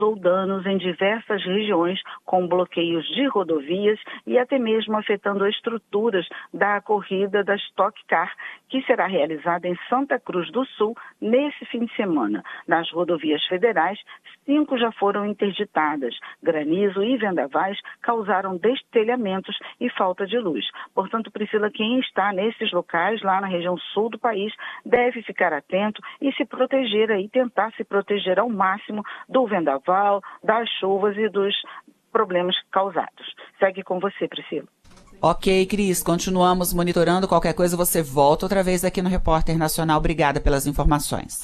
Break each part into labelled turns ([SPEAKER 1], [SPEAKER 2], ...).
[SPEAKER 1] causou danos em diversas regiões, com bloqueios de rodovias e até mesmo afetando estruturas da corrida da Stock Car, que será realizada em Santa Cruz do Sul nesse fim de semana. Nas rodovias federais, 5 já foram interditadas. Granizo e vendavais causaram destelhamentos e falta de luz. Portanto, Priscila, quem está nesses locais, lá na região sul do país, deve ficar atento e se proteger aí, tentar se proteger ao máximo do vendaval, das chuvas e dos problemas causados. Segue com você, Priscila.
[SPEAKER 2] Ok, Cris, continuamos monitorando. Qualquer coisa você volta outra vez aqui no Repórter Nacional. Obrigada pelas informações.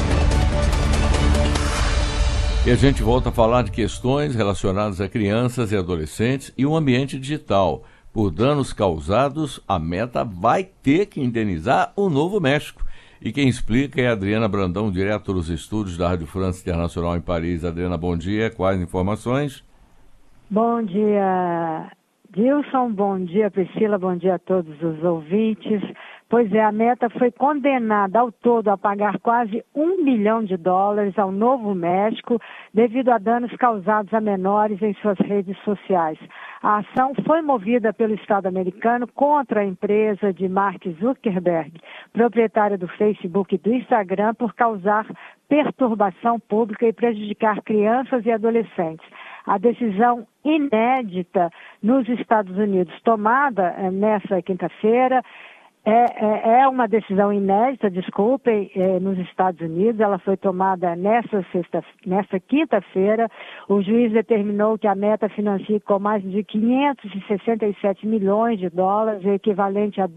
[SPEAKER 3] E a gente volta a falar de questões relacionadas a crianças e adolescentes e o ambiente digital. Por danos causados, a Meta vai ter que indenizar o Novo México. E quem explica é a Adriana Brandão, direto dos estúdios da Rádio France Internacional em Paris. Adriana, bom dia. Quais informações?
[SPEAKER 4] Bom dia, Dilson. Bom dia, Priscila. Bom dia a todos os ouvintes. Pois é, a Meta foi condenada ao todo a pagar quase $1 bilhão ao Novo México devido a danos causados a menores em suas redes sociais. A ação foi movida pelo Estado americano contra a empresa de Mark Zuckerberg, proprietária do Facebook e do Instagram, por causar perturbação pública e prejudicar crianças e adolescentes. A decisão inédita nos Estados Unidos, tomada nessa quinta-feira, é uma decisão inédita, desculpem, nos Estados Unidos. Ela foi tomada nessa quinta-feira. O juiz determinou que a Meta financie com mais de $567 milhões, equivalente a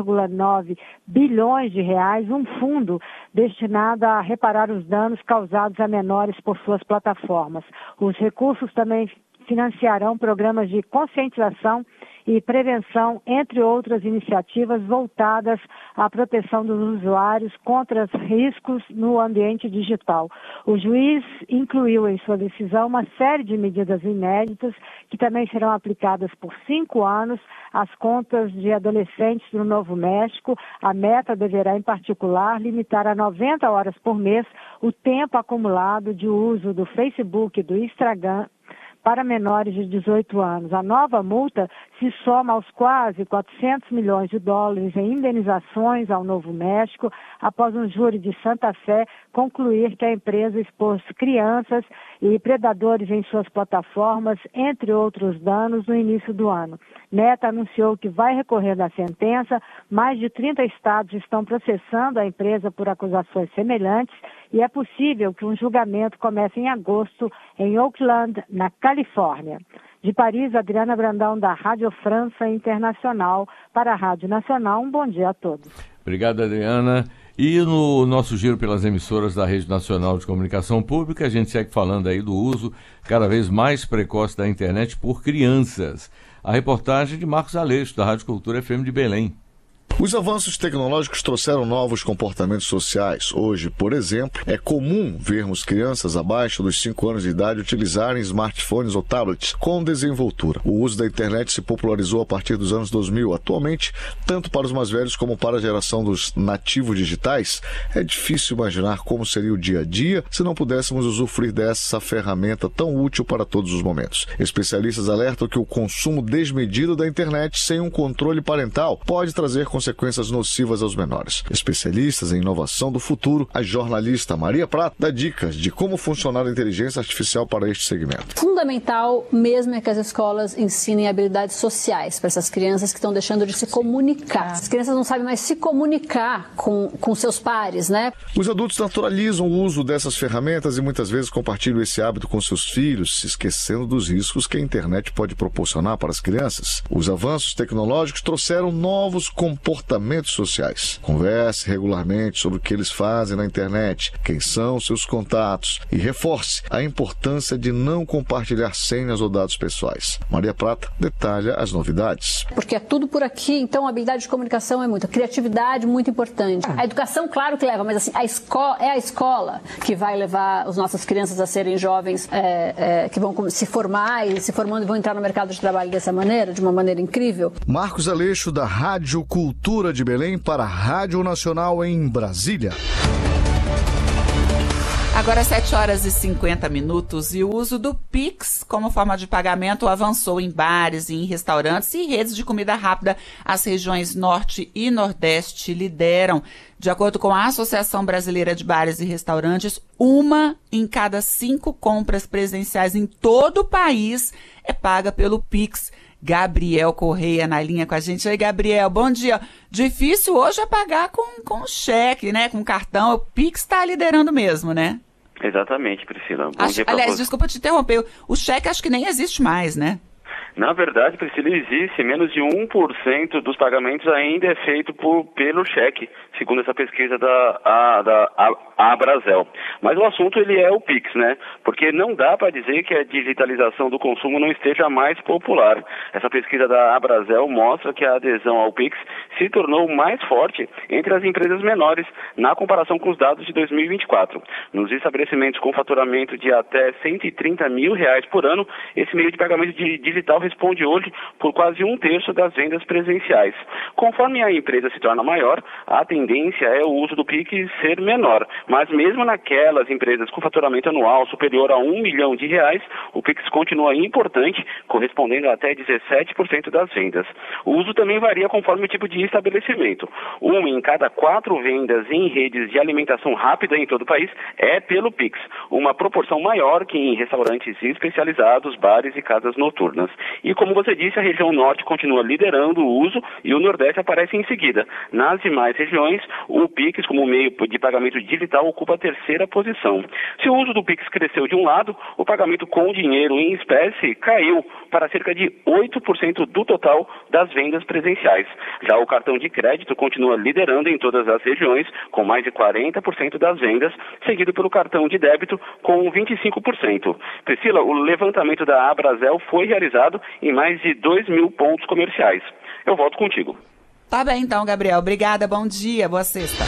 [SPEAKER 4] 2,9 bilhões de reais, um fundo destinado a reparar os danos causados a menores por suas plataformas. Os recursos também financiarão programas de conscientização e prevenção, entre outras iniciativas voltadas à proteção dos usuários contra riscos no ambiente digital. O juiz incluiu em sua decisão uma série de medidas inéditas que também serão aplicadas por 5 anos às contas de adolescentes no Novo México. A Meta deverá, em particular, limitar a 90 horas por mês o tempo acumulado de uso do Facebook e do Instagram para menores de 18 anos. A nova multa se soma aos quase $400 milhões em indenizações ao Novo México, após um júri de Santa Fé concluir que a empresa expôs crianças e predadores em suas plataformas, entre outros danos, no início do ano. Meta anunciou que vai recorrer da sentença. Mais de 30 estados estão processando a empresa por acusações semelhantes e é possível que um julgamento comece em agosto em Oakland, na Califórnia. De Paris, Adriana Brandão, da Rádio França Internacional, para a Rádio Nacional. Um bom dia a todos.
[SPEAKER 3] Obrigado, Adriana. E no nosso giro pelas emissoras da Rede Nacional de Comunicação Pública, a gente segue falando aí do uso cada vez mais precoce da internet por crianças. A reportagem de Marcos Aleixo, da Rádio Cultura FM de Belém.
[SPEAKER 5] Os avanços tecnológicos trouxeram novos comportamentos sociais. Hoje, por exemplo, é comum vermos crianças abaixo dos 5 anos de idade utilizarem smartphones ou tablets com desenvoltura. O uso da internet se popularizou a partir dos anos 2000. Atualmente, tanto para os mais velhos como para a geração dos nativos digitais, é difícil imaginar como seria o dia a dia se não pudéssemos usufruir dessa ferramenta tão útil para todos os momentos. Especialistas alertam que o consumo desmedido da internet sem um controle parental pode trazer consequências nocivas aos menores. Especialistas em inovação do futuro, a jornalista Maria Prata dá dicas de como funcionar a inteligência artificial para este segmento.
[SPEAKER 6] Fundamental mesmo é que as escolas ensinem habilidades sociais para essas crianças que estão deixando de se comunicar. As crianças não sabem mais se comunicar com seus pares, né?
[SPEAKER 5] Os adultos naturalizam o uso dessas ferramentas e muitas vezes compartilham esse hábito com seus filhos, se esquecendo dos riscos que a internet pode proporcionar para as crianças. Os avanços tecnológicos trouxeram novos comportamentos sociais. Converse regularmente sobre o que eles fazem na internet, quem são seus contatos e reforce a importância de não compartilhar senhas ou dados pessoais. Maria Prata detalha as novidades.
[SPEAKER 6] Porque é tudo por aqui, então a habilidade de comunicação é muito, a criatividade muito importante. A educação, claro que leva, mas assim, a escola que vai levar as nossas crianças a serem jovens que vão se formar e se formando vão entrar no mercado de trabalho dessa maneira, de uma maneira incrível.
[SPEAKER 5] Marcos Aleixo, da Rádio Cultura de Belém, para a Rádio Nacional em Brasília.
[SPEAKER 2] Agora 7 horas e 50 minutos e o uso do Pix como forma de pagamento avançou em bares, em restaurantes e redes de comida rápida. As regiões Norte e Nordeste lideram. De acordo com a Associação Brasileira de Bares e Restaurantes, 1 em cada 5 compras presenciais em todo o país é paga pelo Pix. Gabriel Correia na linha com a gente. Oi, Gabriel, bom dia. Difícil hoje é pagar com cheque, né? Com cartão. O Pix está liderando mesmo, né?
[SPEAKER 7] Exatamente, Priscila. Bom dia pra
[SPEAKER 2] aliás,
[SPEAKER 7] você.
[SPEAKER 2] Desculpa te interromper. O cheque acho que nem existe mais, né?
[SPEAKER 7] Na verdade, Priscila, existe menos de 1% dos pagamentos ainda é feito pelo cheque, segundo essa pesquisa da Abrazel. Mas o assunto ele é o Pix, né? Porque não dá para dizer que a digitalização do consumo não esteja mais popular. Essa pesquisa da Abrazel mostra que a adesão ao Pix se tornou mais forte entre as empresas menores na comparação com os dados de 2024. Nos estabelecimentos com faturamento de até R$130 mil por ano, esse meio de pagamento digital responde hoje por quase 1/3 das vendas presenciais. Conforme a empresa se torna maior, a tendência é o uso do Pix ser menor. Mas mesmo naquelas empresas com faturamento anual superior a R$1 milhão, o Pix continua importante, correspondendo a até 17% das vendas. O uso também varia conforme o tipo de estabelecimento. 1 em cada 4 vendas em redes de alimentação rápida em todo o país é pelo Pix, uma proporção maior que em restaurantes especializados, bares e casas noturnas. E como você disse, a região norte continua liderando o uso e o nordeste aparece em seguida. Nas demais regiões, o Pix como meio de pagamento digital ocupa a 3ª posição. Se o uso do Pix cresceu de um lado, o pagamento com dinheiro em espécie caiu para cerca de 8% do total das vendas presenciais. Já o cartão de crédito continua liderando em todas as regiões, com mais de 40% das vendas, seguido pelo cartão de débito com 25%. Priscila, o levantamento da Abrazel foi realizado em mais de 2 mil pontos comerciais. Eu volto contigo.
[SPEAKER 2] Tá bem então, Gabriel. Obrigada, bom dia, boa sexta.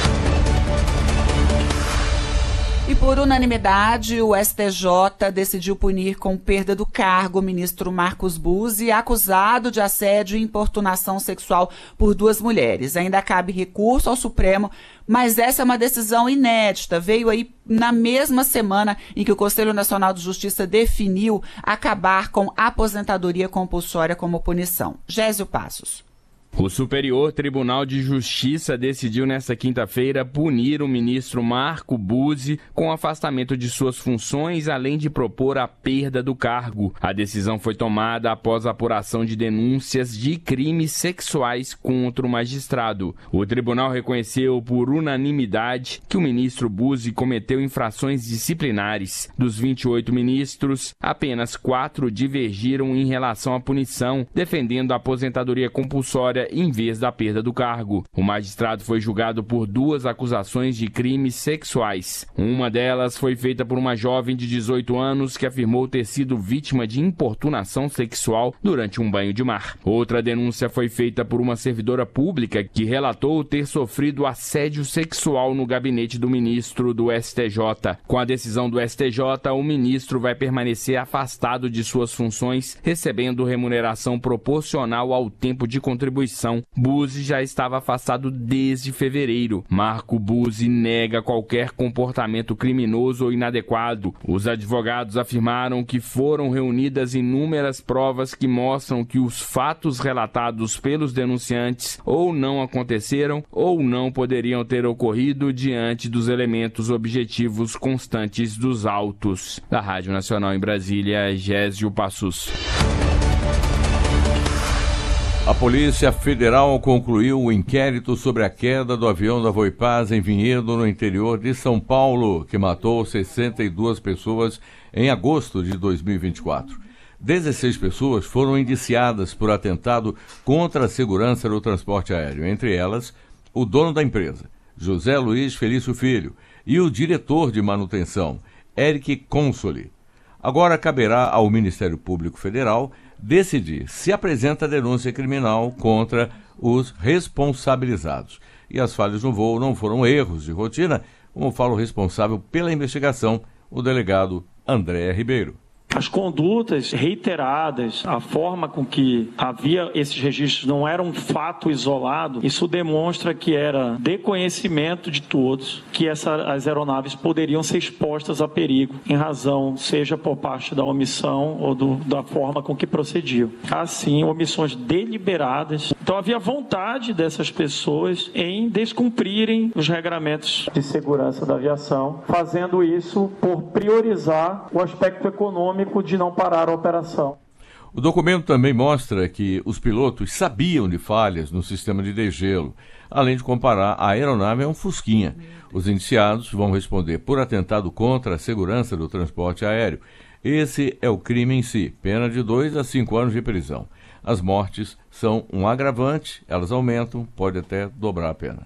[SPEAKER 2] E por unanimidade, o STJ decidiu punir com perda do cargo o ministro Marcos Buzzi, acusado de assédio e importunação sexual por 2 mulheres. Ainda cabe recurso ao Supremo, mas essa é uma decisão inédita. Veio aí na mesma semana em que o Conselho Nacional de Justiça definiu acabar com a aposentadoria compulsória como punição. Gésio Passos.
[SPEAKER 8] O Superior Tribunal de Justiça decidiu nesta quinta-feira punir o ministro Marco Buzzi com afastamento de suas funções, além de propor a perda do cargo. A decisão foi tomada após a apuração de denúncias de crimes sexuais contra o magistrado. O tribunal reconheceu por unanimidade que o ministro Buzzi cometeu infrações disciplinares. Dos 28 ministros, apenas 4 divergiram em relação à punição, defendendo a aposentadoria compulsória em vez da perda do cargo. O magistrado foi julgado por 2 acusações de crimes sexuais. Uma delas foi feita por uma jovem de 18 anos que afirmou ter sido vítima de importunação sexual durante um banho de mar. Outra denúncia foi feita por uma servidora pública que relatou ter sofrido assédio sexual no gabinete do ministro do STJ. Com a decisão do STJ, o ministro vai permanecer afastado de suas funções, recebendo remuneração proporcional ao tempo de contribuição. Buzzi já estava afastado desde fevereiro. Marco Buzzi nega qualquer comportamento criminoso ou inadequado. Os advogados afirmaram que foram reunidas inúmeras provas que mostram que os fatos relatados pelos denunciantes ou não aconteceram ou não poderiam ter ocorrido diante dos elementos objetivos constantes dos autos. Da Rádio Nacional em Brasília, Gésio Passos.
[SPEAKER 3] A Polícia Federal concluiu o inquérito sobre a queda do avião da Voipaz em Vinhedo, no interior de São Paulo, que matou 62 pessoas em agosto de 2024. 16 pessoas foram indiciadas por atentado contra a segurança do transporte aéreo, entre elas o dono da empresa, José Luiz Felício Filho, e o diretor de manutenção, Eric Consoli. Agora caberá ao Ministério Público Federal decidir se apresenta denúncia criminal contra os responsabilizados. E as falhas no voo não foram erros de rotina, como fala o responsável pela investigação, o delegado André Ribeiro.
[SPEAKER 9] As condutas reiteradas, a forma com que havia esses registros não era um fato isolado, isso demonstra que era de conhecimento de todos que as aeronaves poderiam ser expostas a perigo, em razão, seja por parte da omissão ou da forma com que procediam. Assim, omissões deliberadas. Então, havia vontade dessas pessoas em descumprirem os regramentos de segurança da aviação, fazendo isso por priorizar o aspecto econômico de não parar a operação.
[SPEAKER 3] O documento também mostra que os pilotos sabiam de falhas no sistema de degelo, além de comparar a aeronave a um Fusquinha. Os indiciados vão responder por atentado contra a segurança do transporte aéreo. Esse é o crime em si, pena de 2 a 5 anos de prisão. As mortes são um agravante, elas aumentam, pode até dobrar a pena.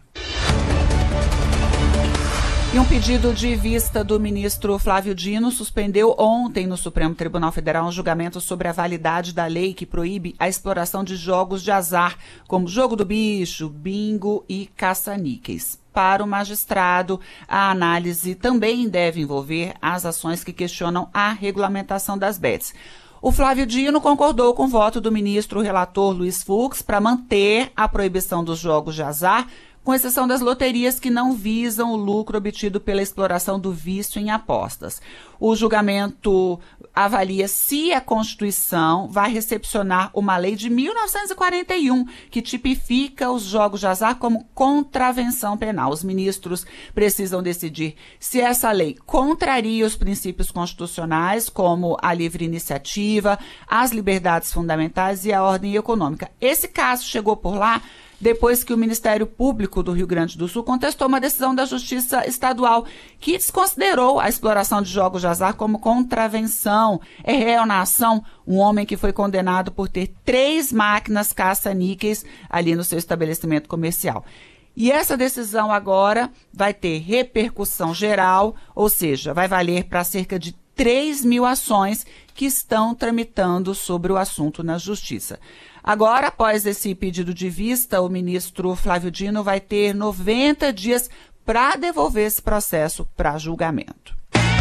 [SPEAKER 2] E um pedido de vista do ministro Flávio Dino suspendeu ontem no Supremo Tribunal Federal um julgamento sobre a validade da lei que proíbe a exploração de jogos de azar, como jogo do bicho, bingo e caça-níqueis. Para o magistrado, a análise também deve envolver as ações que questionam a regulamentação das bets. O Flávio Dino concordou com o voto do ministro relator Luiz Fux para manter a proibição dos jogos de azar, com exceção das loterias que não visam o lucro obtido pela exploração do vício em apostas. O julgamento avalia se a Constituição vai recepcionar uma lei de 1941 que tipifica os jogos de azar como contravenção penal. Os ministros precisam decidir se essa lei contraria os princípios constitucionais, como a livre iniciativa, as liberdades fundamentais e a ordem econômica. Esse caso chegou por lá depois que o Ministério Público do Rio Grande do Sul contestou uma decisão da Justiça Estadual que desconsiderou a exploração de jogos de azar como contravenção. É réu na ação um homem que foi condenado por ter 3 máquinas caça-níqueis ali no seu estabelecimento comercial. E essa decisão agora vai ter repercussão geral, ou seja, vai valer para cerca de 3.000 ações que estão tramitando sobre o assunto na Justiça. Agora, após esse pedido de vista, o ministro Flávio Dino vai ter 90 dias para devolver esse processo para julgamento.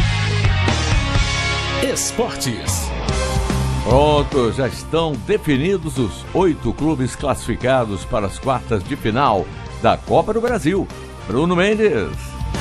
[SPEAKER 10] Esportes.
[SPEAKER 3] Pronto, já estão definidos os 8 clubes classificados para as quartas de final da Copa do Brasil. Bruno Mendes.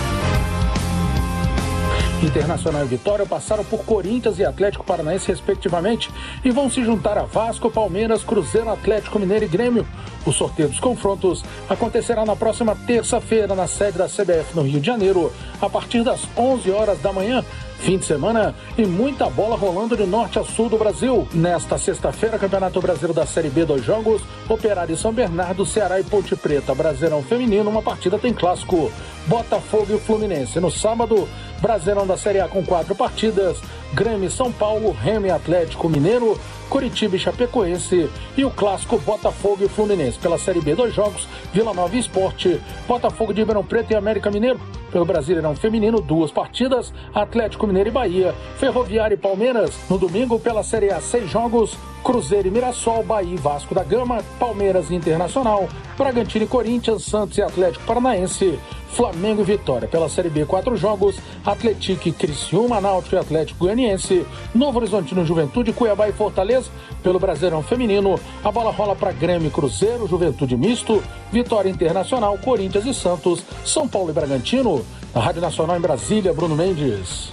[SPEAKER 11] Internacional e Vitória passaram por Corinthians e Atlético Paranaense, respectivamente, e vão se juntar a Vasco, Palmeiras, Cruzeiro, Atlético Mineiro e Grêmio. O sorteio dos confrontos acontecerá na próxima terça-feira, na sede da CBF no Rio de Janeiro, a partir das 11 horas da manhã. Fim de semana e muita bola rolando de norte a sul do Brasil. Nesta sexta-feira, Campeonato Brasileiro da Série B, 2 jogos, Operário e São Bernardo, Ceará e Ponte Preta. Brasileirão Feminino, uma partida tem clássico, Botafogo e Fluminense. No sábado, Brasileirão da Série A com 4 partidas, Grêmio e São Paulo, Remo e Atlético Mineiro, Curitiba e Chapecoense e o clássico Botafogo e Fluminense. Pela Série B, 2 jogos, Vila Nova e Sport, Botafogo de Ribeirão Preto e América Mineiro. Pelo Brasileirão Feminino, 2 partidas, Atlético Mineiro e Bahia, Ferroviária e Palmeiras. No domingo, pela Série A, 6 jogos, Cruzeiro e Mirassol, Bahia e Vasco da Gama, Palmeiras e Internacional, Bragantino e Corinthians, Santos e Atlético Paranaense, Flamengo e Vitória. Pela Série B, 4 jogos, Atlético e Criciúma, Náutico e Atlético Goianiense, Novo Horizontino, Juventude, Cuiabá e Fortaleza. Pelo Brasileirão Feminino, a bola rola para Grêmio e Cruzeiro, Juventude Misto, Vitória Internacional, Corinthians e Santos, São Paulo e Bragantino. Na Rádio Nacional em Brasília, Bruno Mendes.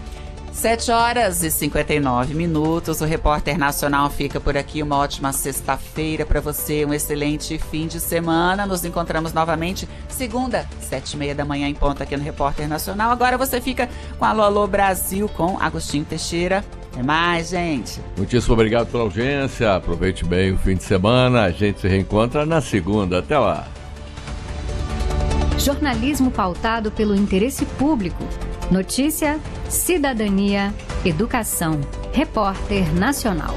[SPEAKER 2] 7h59. O Repórter Nacional fica por aqui. Uma ótima sexta-feira para você, um excelente fim de semana. Nos encontramos novamente segunda, 7h30 da manhã em ponto aqui no Repórter Nacional. Agora você fica com Alô Alô Brasil com Agostinho Teixeira. Até mais, gente.
[SPEAKER 3] Muitíssimo obrigado pela audiência. Aproveite bem o fim de semana. A gente se reencontra na segunda. Até lá.
[SPEAKER 12] Jornalismo pautado pelo interesse público. Notícia, cidadania, educação. Repórter Nacional.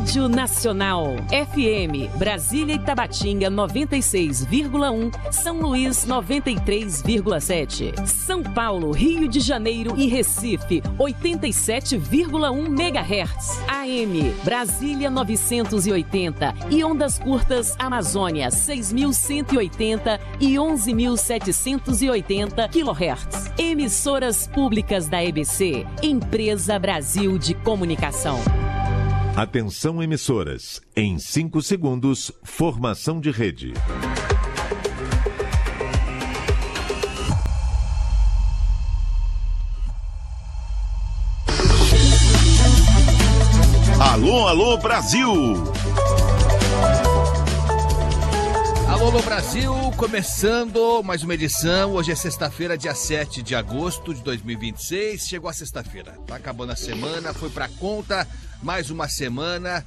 [SPEAKER 10] Rádio Nacional. FM, Brasília e Tabatinga 96,1, São Luís 93,7. São Paulo, Rio de Janeiro e Recife 87,1 MHz. AM, Brasília 980 e ondas curtas Amazônia 6.180 e 11.780 kHz. Emissoras públicas da EBC, Empresa Brasil de Comunicação.
[SPEAKER 13] Atenção emissoras, em 5 segundos, formação de rede.
[SPEAKER 14] Alô, alô, Brasil!
[SPEAKER 15] Alô, Brasil, começando mais uma edição. Hoje é sexta-feira, dia 7 de agosto de 2026. Chegou a sexta-feira, tá acabando a semana, foi pra conta mais uma semana.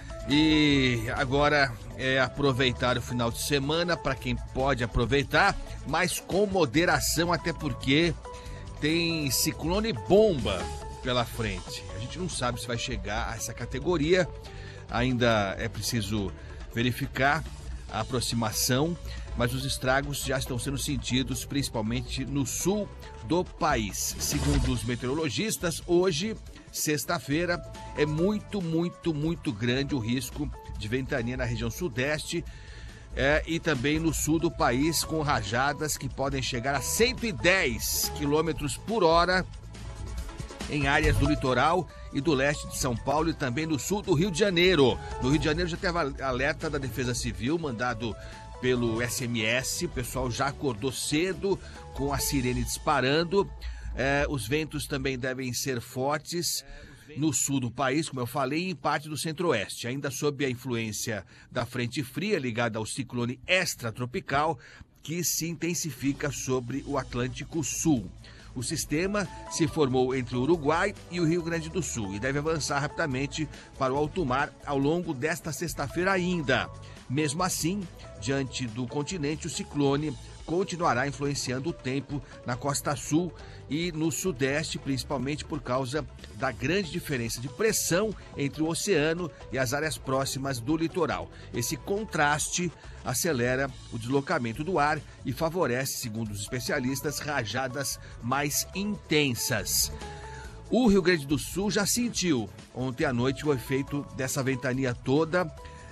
[SPEAKER 15] E agora é aproveitar o final de semana para quem pode aproveitar, mas com moderação, até porque tem ciclone bomba pela frente. A gente não sabe se vai chegar a essa categoria, ainda é preciso verificar a aproximação, mas os estragos já estão sendo sentidos, principalmente no sul do país. Segundo os meteorologistas, hoje, sexta-feira, é muito grande o risco de ventania na região sudeste e também no sul do país, com rajadas que podem chegar a 110 km por hora em áreas do litoral e do leste de São Paulo e também no sul do Rio de Janeiro. No Rio de Janeiro já teve alerta da Defesa Civil, mandado pelo SMS. O pessoal já acordou cedo com a sirene disparando. Os ventos também devem ser fortes no sul do país, como eu falei, e em parte do centro-oeste. Ainda sob a influência da frente fria ligada ao ciclone extratropical, que se intensifica sobre o Atlântico Sul. O sistema se formou entre o Uruguai e o Rio Grande do Sul e deve avançar rapidamente para o alto mar ao longo desta sexta-feira ainda. Mesmo assim, diante do continente, o ciclone continuará influenciando o tempo na costa sul e no sudeste, principalmente por causa da grande diferença de pressão entre o oceano e as áreas próximas do litoral. Esse contraste acelera o deslocamento do ar e favorece, segundo os especialistas, rajadas mais intensas. O Rio Grande do Sul já sentiu ontem à noite o efeito dessa ventania toda.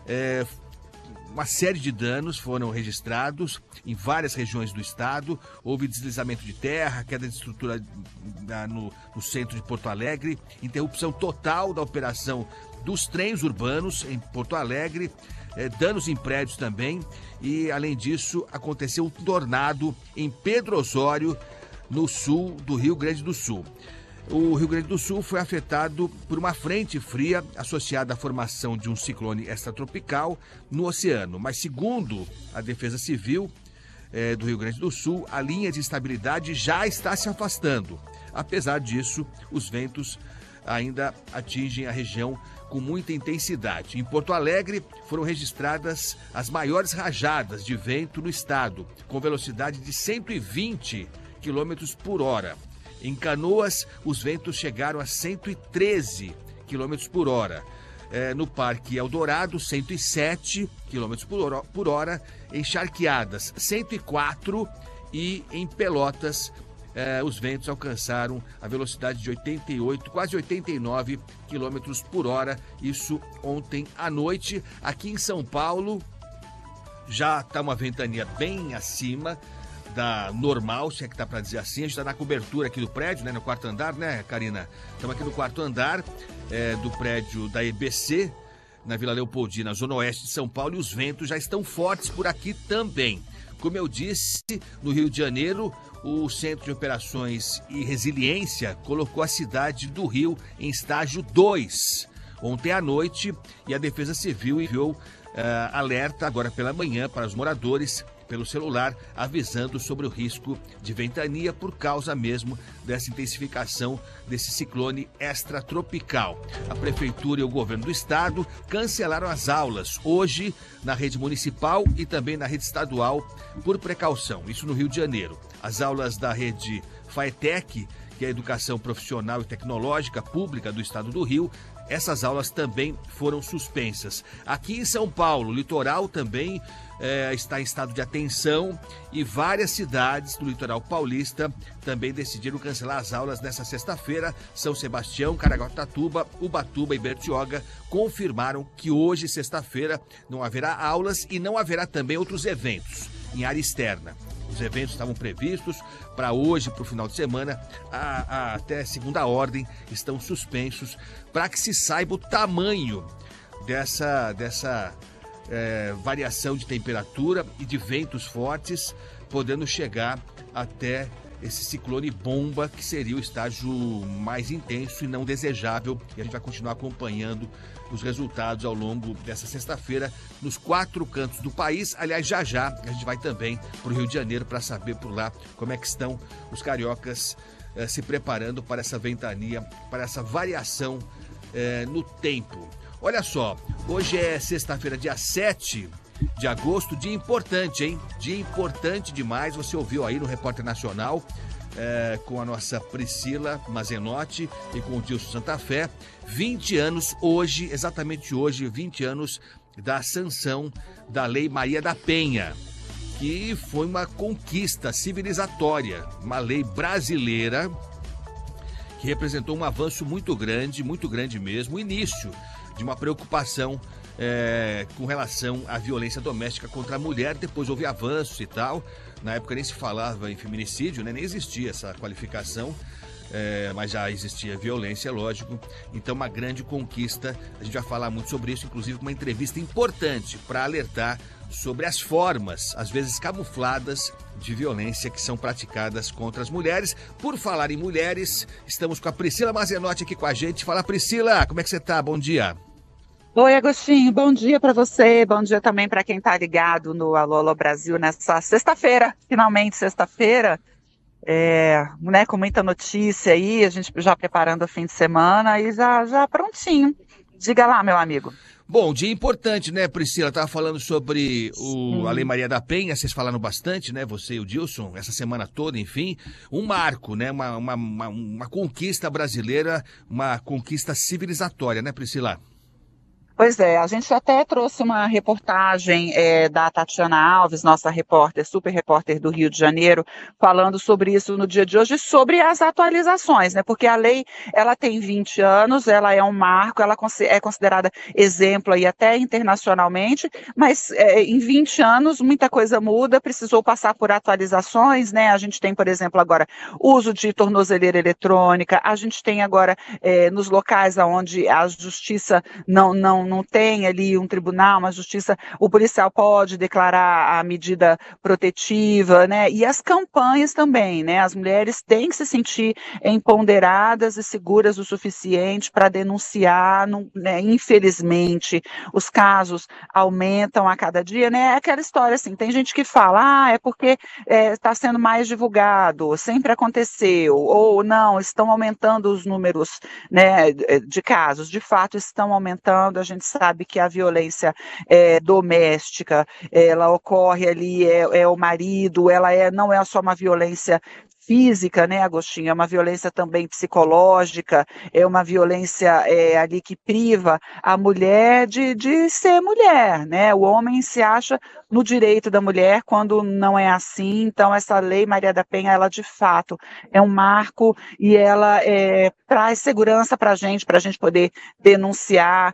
[SPEAKER 15] Uma série de danos foram registrados em várias regiões do estado. Houve deslizamento de terra, queda de estrutura no centro de Porto Alegre, interrupção total da operação dos trens urbanos em Porto Alegre, danos em prédios também. E, além disso, aconteceu um tornado em Pedro Osório, no sul do Rio Grande do Sul. O Rio Grande do Sul foi afetado por uma frente fria associada à formação de um ciclone extratropical no oceano. Mas, segundo a Defesa Civil do Rio Grande do Sul, a linha de estabilidade já está se afastando. Apesar disso, os ventos ainda atingem a região com muita intensidade. Em Porto Alegre, foram registradas as maiores rajadas de vento no estado, com velocidade de 120 km por hora. Em Canoas, os ventos chegaram a 113 km por hora. No Parque Eldorado, 107 km por hora. Em Charqueadas, 104 e em Pelotas, os ventos alcançaram a velocidade de 88, quase 89 km por hora. Isso ontem à noite. Aqui em São Paulo, já está uma ventania bem acima da normal, se é que dá para dizer assim. A gente está na cobertura aqui do prédio, né, no quarto andar, né, Karina? Estamos aqui no quarto andar do prédio da EBC, na Vila Leopoldina, zona oeste de São Paulo, e os ventos já estão fortes por aqui também. Como eu disse, no Rio de Janeiro, o Centro de Operações e Resiliência colocou a cidade do Rio em estágio 2 ontem à noite, e a Defesa Civil enviou alerta agora pela manhã para os moradores pelo celular, avisando sobre o risco de ventania por causa mesmo dessa intensificação desse ciclone extratropical. A Prefeitura e o Governo do Estado cancelaram as aulas hoje na rede municipal e também na rede estadual por precaução, isso no Rio de Janeiro. As aulas da rede FAETEC, que é a Educação Profissional e Tecnológica Pública do Estado do Rio, essas aulas também foram suspensas. Aqui em São Paulo, o litoral também está em estado de atenção e várias cidades do litoral paulista também decidiram cancelar as aulas nesta sexta-feira. São Sebastião, Caraguatatuba, Ubatuba e Bertioga confirmaram que hoje, sexta-feira, não haverá aulas e não haverá também outros eventos em área externa. Os eventos estavam previstos para hoje, para o final de semana, até segunda ordem, estão suspensos para que se saiba o tamanho dessa variação de temperatura e de ventos fortes, podendo chegar até esse ciclone bomba, que seria o estágio mais intenso e não desejável. E a gente vai continuar acompanhando os resultados ao longo dessa sexta-feira nos 4 cantos do país. Aliás, já a gente vai também para o Rio de Janeiro para saber por lá como é que estão os cariocas se preparando para essa ventania, para essa variação no tempo. Olha só, hoje é sexta-feira, dia 7 de agosto, dia importante, hein? Dia importante demais, você ouviu aí no Repórter Nacional, com a nossa Priscila Mazenotti e com o Dilson Santa Fé, 20 anos hoje, exatamente hoje, 20 anos da sanção da Lei Maria da Penha, que foi uma conquista civilizatória, uma lei brasileira que representou um avanço muito grande mesmo, o início de uma preocupação com relação à violência doméstica contra a mulher. Depois houve avanços e tal. Na época nem se falava em feminicídio, né? Nem existia essa qualificação, mas já existia violência, lógico. Então, uma grande conquista. A gente vai falar muito sobre isso, inclusive com uma entrevista importante para alertar sobre as formas, às vezes camufladas, de violência que são praticadas contra as mulheres. Por falar em mulheres, estamos com a Priscila Mazenotti aqui com a gente. Fala, Priscila, como é que você tá? Bom dia.
[SPEAKER 2] Oi, Agostinho, bom dia para você, bom dia também para quem está ligado no Alô Brasil nessa sexta-feira, finalmente sexta-feira, né, com muita notícia aí, a gente já preparando o fim de semana e já prontinho. Diga lá, meu amigo.
[SPEAKER 15] Bom, dia importante, né, Priscila? Estava falando sobre a Lei Maria da Penha, vocês falaram bastante, né, você e o Dilson, essa semana toda, enfim, um marco, né, uma conquista brasileira, uma conquista civilizatória, né, Priscila?
[SPEAKER 2] Pois é, a gente até trouxe uma reportagem da Tatiana Alves, nossa repórter, super repórter do Rio de Janeiro, falando sobre isso no dia de hoje, sobre as atualizações, né? Porque a lei, ela tem 20 anos, ela é um marco, ela é considerada exemplo aí até internacionalmente, mas em 20 anos muita coisa muda, precisou passar por atualizações, né? A gente tem, por exemplo, agora uso de tornozeleira eletrônica, a gente tem agora nos locais onde a justiça não tem ali um tribunal, uma justiça, o policial pode declarar a medida protetiva, né? E as campanhas também, né? As mulheres têm que se sentir empoderadas e seguras o suficiente para denunciar, né? Infelizmente, os casos aumentam a cada dia, né? É aquela história assim, tem gente que fala, é porque está sendo mais divulgado, sempre aconteceu, ou não, estão aumentando os números, né, de casos, de fato estão aumentando. A gente sabe que a violência doméstica, ela ocorre ali, é o marido, ela não é só uma violência física, né, Agostinho, é uma violência também psicológica, é uma violência ali que priva a mulher de ser mulher, né, o homem se acha no direito da mulher quando não é assim. Então essa Lei Maria da Penha, ela de fato é um marco e ela traz segurança para a gente poder denunciar,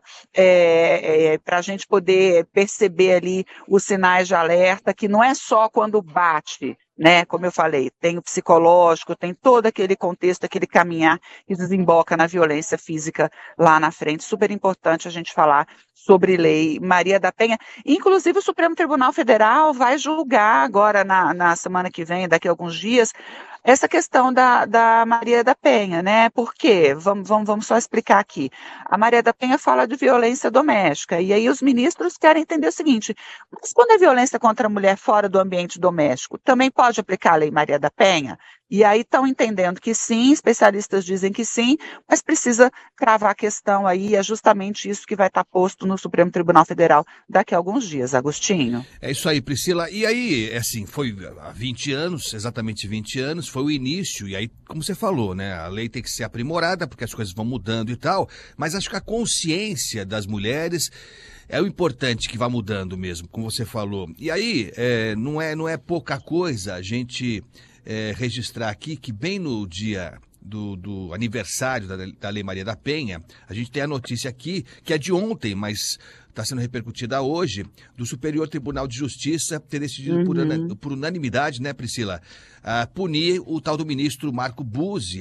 [SPEAKER 2] para a gente poder perceber ali os sinais de alerta, que não é só quando bate, né, como eu falei, tem o psicológico, tem todo aquele contexto, aquele caminhar que desemboca na violência física lá na frente. Super importante a gente falar sobre Lei Maria da Penha. Inclusive o Supremo Tribunal Federal vai julgar agora na semana que vem, daqui a alguns dias, essa questão da Maria da Penha, né? Por quê? Vamos só explicar aqui. A Maria da Penha fala de violência doméstica, e aí os ministros querem entender o seguinte: mas quando é violência contra a mulher fora do ambiente doméstico, também pode aplicar a Lei Maria da Penha? E aí estão entendendo que sim, especialistas dizem que sim, mas precisa cravar a questão aí, é justamente isso que vai estar posto no Supremo Tribunal Federal daqui a alguns dias, Agostinho.
[SPEAKER 15] É isso aí, Priscila. E aí, assim, foi há 20 anos, exatamente 20 anos, foi o início, e aí, como você falou, né, a lei tem que ser aprimorada, porque as coisas vão mudando e tal, mas acho que a consciência das mulheres é o importante que vai mudando mesmo, como você falou. E aí, não é pouca coisa a gente registrar aqui que bem no dia do aniversário da Lei Maria da Penha, a gente tem a notícia aqui, que é de ontem, mas está sendo repercutida hoje, do Superior Tribunal de Justiça ter decidido por unanimidade, né, Priscila, punir o tal do ministro Marco Buzzi,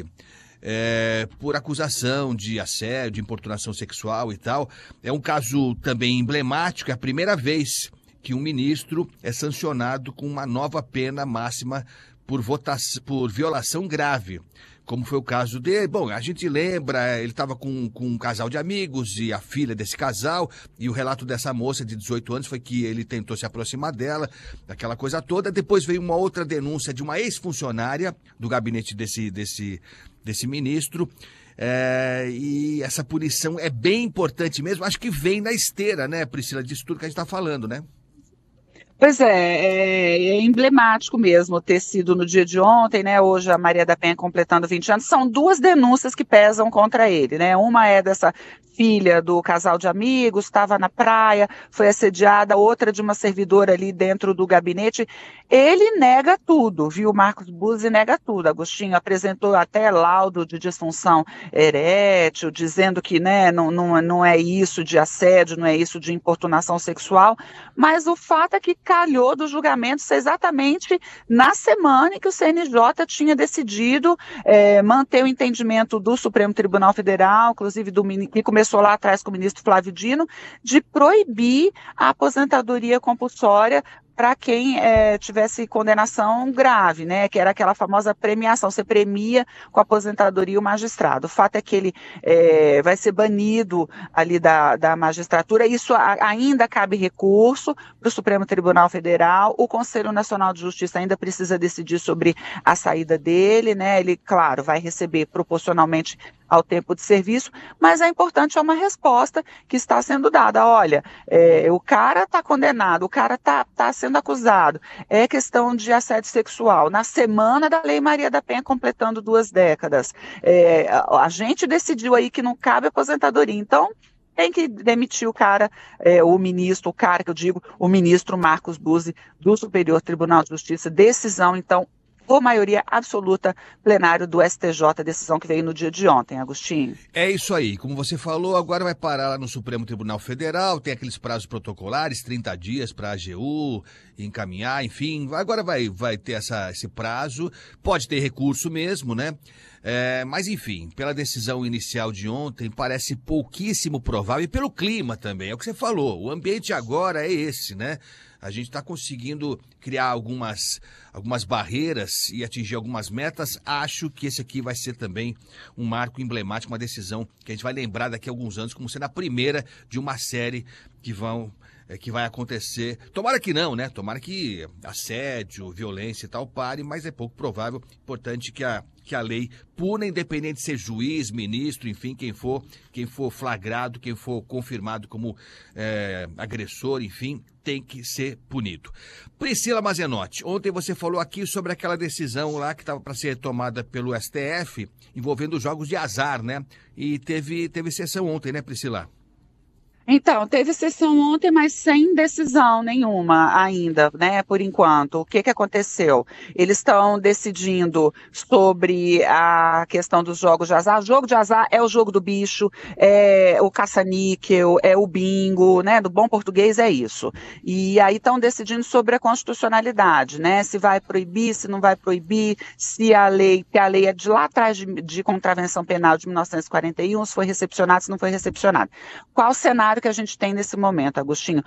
[SPEAKER 15] por acusação de assédio, de importunação sexual e tal. É um caso também emblemático, é a primeira vez que um ministro é sancionado com uma nova pena máxima por violação grave, como foi o caso dele. Bom, a gente lembra, ele estava com um casal de amigos e a filha desse casal, e o relato dessa moça de 18 anos foi que ele tentou se aproximar dela, aquela coisa toda. Depois veio uma outra denúncia de uma ex-funcionária do gabinete desse ministro, e essa punição é bem importante mesmo, acho que vem na esteira, né, Priscila, disso tudo que a gente está falando, né?
[SPEAKER 2] Pois é emblemático mesmo ter sido no dia de ontem, né? Hoje a Maria da Penha completando 20 anos. São duas denúncias que pesam contra ele, né? Uma é dessa filha do casal de amigos, estava na praia, foi assediada, outra de uma servidora ali dentro do gabinete. Ele nega tudo, viu? Marcos Buzzi nega tudo. Agostinho apresentou até laudo de disfunção erétil, dizendo que, né, não é isso de assédio, não é isso de importunação sexual, mas o fato é que calhou do julgamento ser exatamente na semana em que o CNJ tinha decidido manter o entendimento do Supremo Tribunal Federal, inclusive que começou lá atrás com o ministro Flávio Dino, de proibir a aposentadoria compulsória para quem tivesse condenação grave, né, que era aquela famosa premiação, você premia com a aposentadoria o magistrado. O fato é que ele vai ser banido ali da magistratura, isso ainda cabe recurso para o Supremo Tribunal Federal, o Conselho Nacional de Justiça ainda precisa decidir sobre a saída dele, né, ele, claro, vai receber proporcionalmente ao tempo de serviço, mas é importante uma resposta que está sendo dada. Olha, o cara está condenado, o cara está sendo acusado, é questão de assédio sexual. Na semana da Lei Maria da Penha completando 2 décadas, a gente decidiu aí que não cabe aposentadoria, então tem que demitir o cara, o ministro Marcos Buzzi do Superior Tribunal de Justiça, decisão, então, por maioria absoluta, plenário do STJ, decisão que veio no dia de ontem, Agostinho. É isso aí, como você falou, agora vai parar lá no Supremo Tribunal Federal, tem aqueles prazos protocolares, 30 dias para a AGU encaminhar, enfim, agora vai ter esse prazo, pode ter recurso mesmo, né? Mas enfim, pela decisão inicial de ontem, parece pouquíssimo provável, e pelo clima também, é o que você falou, o ambiente agora é esse, né? A gente está conseguindo criar algumas barreiras e atingir algumas metas. Acho que esse aqui vai ser também um marco emblemático, uma decisão que a gente vai lembrar daqui a alguns anos como sendo a primeira de uma série que vai acontecer. Tomara que não, né? Tomara que assédio, violência e tal pare, mas é pouco provável. Importante que a lei puna, independente de ser juiz, ministro, enfim, quem for flagrado, quem for confirmado como agressor, enfim, tem que ser punido. Priscila Mazenotti, ontem você falou aqui sobre aquela decisão lá que estava para ser tomada pelo STF envolvendo jogos de azar, né? E teve sessão ontem, né, Priscila? Então, teve sessão ontem, mas sem decisão nenhuma ainda, né, por enquanto. O que aconteceu? Eles estão decidindo sobre a questão dos jogos de azar. O jogo de azar é o jogo do bicho, é o caça-níquel, é o bingo, né, do bom português é isso. E aí estão decidindo sobre a constitucionalidade, né, se vai proibir, se não vai proibir, se a lei é de lá atrás de contravenção penal de 1941, se foi recepcionado, se não foi recepcionado. Qual o cenário que a gente tem nesse momento, Agostinho?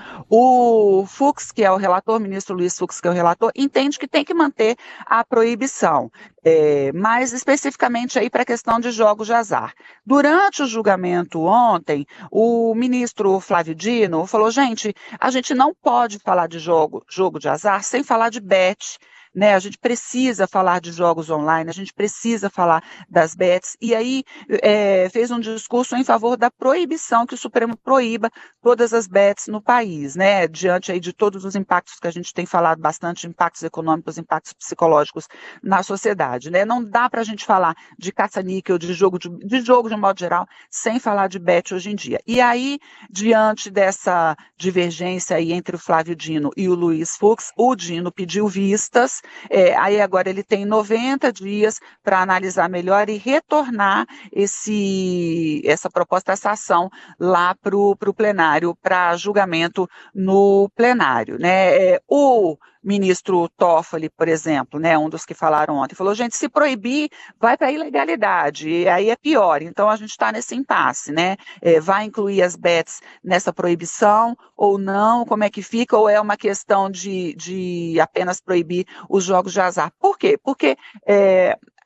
[SPEAKER 2] O Fux, que é o relator, o ministro Luiz Fux, que é o relator, entende que tem que manter a proibição, mais especificamente aí para a questão de jogos de azar. Durante o julgamento ontem, o ministro Flávio Dino falou, gente, a gente não pode falar de jogo de azar sem falar de bet, né? A gente precisa falar de jogos online, a gente precisa falar das bets, e aí fez um discurso em favor da proibição, que o Supremo proíba todas as bets no país, né? Diante aí de todos os impactos que a gente tem falado bastante, impactos econômicos, impactos psicológicos na sociedade, né? Não dá para a gente falar de caça-níquel, de jogo de um modo geral, sem falar de bet hoje em dia. E aí, diante dessa divergência aí entre o Flávio Dino e o Luiz Fux, o Dino pediu vistas, aí agora ele tem 90 dias para analisar melhor e retornar essa proposta, essa ação lá para o plenário, para julgamento no plenário, né? O ministro Toffoli, por exemplo, né, um dos que falaram ontem, falou, gente, se proibir, vai para a ilegalidade, e aí é pior, então a gente está nesse impasse, né, vai incluir as bets nessa proibição ou não, como é que fica, ou é uma questão de apenas proibir os jogos de azar? Por quê? Porque